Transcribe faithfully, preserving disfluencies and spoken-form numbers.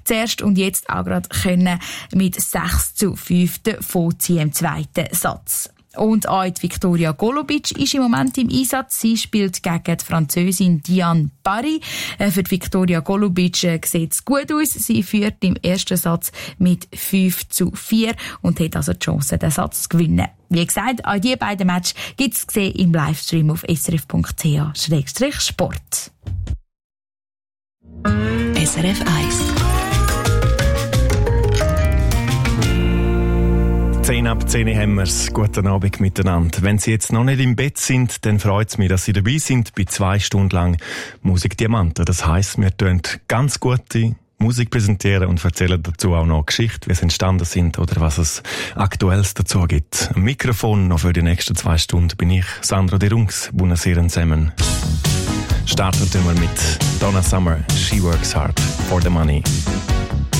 zuerst und jetzt auch gerade können mit sechs zu fünf davonziehen im zweiten Satz. Und auch die Viktoria Golubic ist im Moment im Einsatz. Sie spielt gegen die Französin Diane Parry. Für die Viktoria Golubic sieht es gut aus. Sie führt im ersten Satz mit fünf zu vier und hat also die Chance, den Satz zu gewinnen. Wie gesagt, auch diese beiden Matches gibt es gesehen im Livestream auf s r f punkt c h slash sport. S R F eins. zehn ab zehn haben wir's. Guten Abend miteinander. Wenn Sie jetzt noch nicht im Bett sind, dann freut es mich, dass Sie dabei sind bei zwei Stunden lang Musik Diamanten. Das heisst, wir tun ganz gute Musik präsentieren und erzählen dazu auch noch Geschichte, wie sie entstanden sind oder was es Aktuelles dazu gibt. Am Mikrofon noch für die nächsten zwei Stunden bin ich, Sandro De Rungs. Buonasera zusammen. Starten wir mit Donna Summer, She Works Hard for the Money.